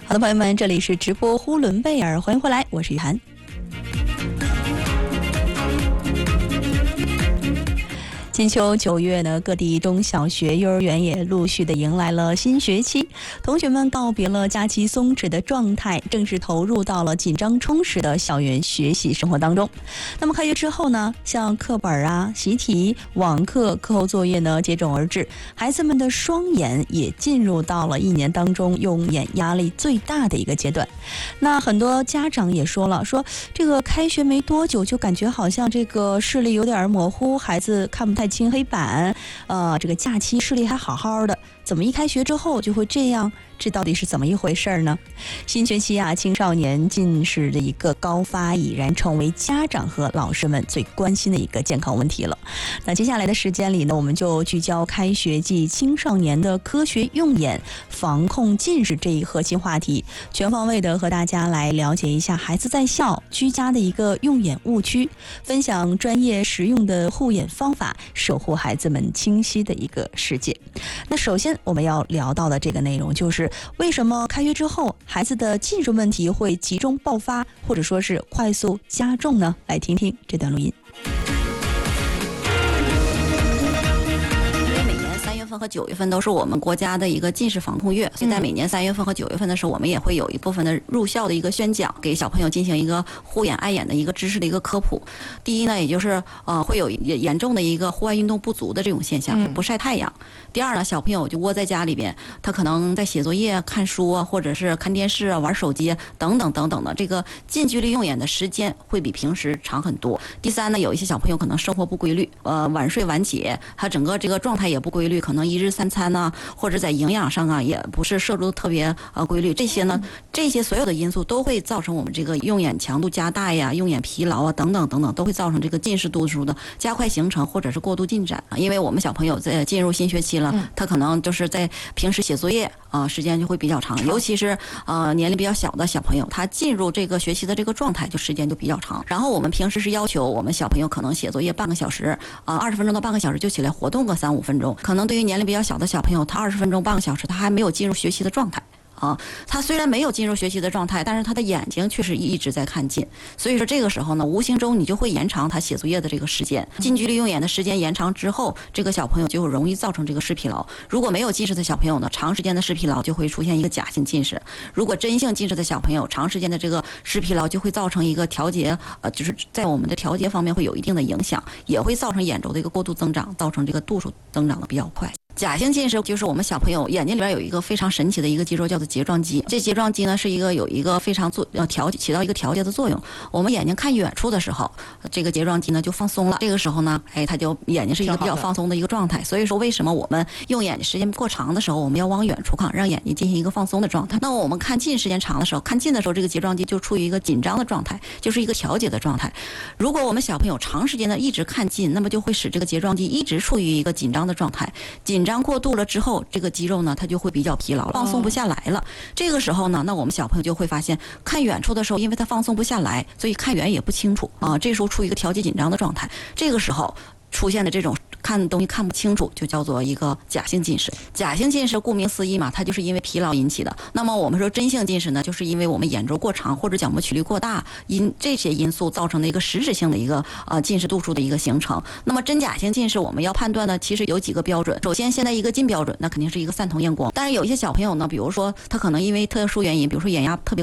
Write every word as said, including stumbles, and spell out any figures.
好的，朋友们，这里是直播呼伦贝尔，欢迎回来，我是雨涵。金秋九月呢，各地中小学、幼儿园也陆续的迎来了新学期，同学们告别了假期松弛的状态，正式投入到了紧张充实的校园学习生活当中。那么开学之后呢，像课本啊、习题、网课、课后作业呢接踵而至，孩子们的双眼也进入到了一年当中用眼压力最大的一个阶段。那很多家长也说了，说这个开学没多久就感觉好像这个视力有点模糊，孩子看不太清黑板，呃，这个假期视力还好好的，怎么一开学之后就会这样？这到底是怎么一回事呢？新学期啊，青少年近视的一个高发已然成为家长和老师们最关心的一个健康问题了。那接下来的时间里呢，我们就聚焦开学季青少年的科学用眼、防控近视这一核心话题，全方位的和大家来了解一下孩子在校居家的一个用眼误区，分享专业实用的护眼方法，守护孩子们清晰的一个世界。那首先我们要聊到的这个内容就是为什么开学之后孩子的近视问题会集中爆发，或者说是快速加重呢？来听听这段录音。 三月份和九月份都是我们国家的一个近视防控月，所以在每年三月份和九月份的时候，我们也会有一部分的入校的一个宣讲，给小朋友进行一个护眼爱眼的一个知识的一个科普。第一呢，也就是呃会有严重的一个户外运动不足的这种现象，不晒太阳。第二呢，小朋友就窝在家里边，他可能在写作业、看书啊，或者是看电视啊、玩手机等等等等的，这个近距离用眼的时间会比平时长很多。第三呢，有一些小朋友可能生活不规律，呃晚睡晚起，他整个这个状态也不规律，可能一日三餐呢、啊，或者在营养上啊，也不是摄入特别呃规律。这些呢，这些所有的因素都会造成我们这个用眼强度加大呀、用眼疲劳啊等等等等，都会造成这个近视度数的加快形成或者是过度进展。因为我们小朋友在进入新学期了，他可能就是在平时写作业啊、呃、时间就会比较长，尤其是呃年龄比较小的小朋友，他进入这个学习的这个状态就时间就比较长。然后我们平时是要求我们小朋友可能写作业半个小时啊，二十分钟到半个小时就起来活动个三五分钟。可能对于年龄比较小的小朋友，他二十分钟半个小时他还没有进入学习的状态啊，他虽然没有进入学习的状态，但是他的眼睛却是一直在看近，所以说这个时候呢，无形中你就会延长他写作业的这个时间，近距离用眼的时间延长之后，这个小朋友就容易造成这个视疲劳。如果没有近视的小朋友呢，长时间的视疲劳就会出现一个假性近视；如果真性近视的小朋友，长时间的这个视疲劳就会造成一个调节，呃，就是在我们的调节方面会有一定的影响，也会造成眼轴的一个过度增长，造成这个度数增长的比较快。假性近视就是我们小朋友眼睛里边有一个非常神奇的一个肌肉，叫做睫状肌。这睫状肌呢是一个有一个非常做呃调起到一个调节的作用。我们眼睛看远处的时候，这个睫状肌呢就放松了。这个时候呢，哎，它就眼睛是一个比较放松的一个状态。所以说，为什么我们用眼时间过长的时候，我们要往远处看，让眼睛进行一个放松的状态？那我们看近时间长的时候，看近的时候，这个睫状肌就处于一个紧张的状态，就是一个调节的状态。如果我们小朋友长时间的一直看近，那么就会使这个睫状肌一直处于一个紧张的状态。紧张过度了之后，这个肌肉呢，它就会比较疲劳了，放松不下来了。这个时候呢，那我们小朋友就会发现，看远处的时候，因为他放松不下来，所以看远也不清楚啊。这时候处于一个调节紧张的状态，这个时候出现的这种看东西看不清楚，就叫做一个假性近视。假性近视顾名思义嘛，它就是因为疲劳引起的。那么我们说真性近视呢，就是因为我们眼轴过长或者角膜曲率过大，因这些因素造成的一个实质性的一个呃近视度数的一个形成。那么真假性近视我们要判断呢，其实有几个标准。首先，现在一个近标准，那肯定是一个散瞳验光。但是有一些小朋友呢，比如说他可能因为特殊原因，比如说眼压特别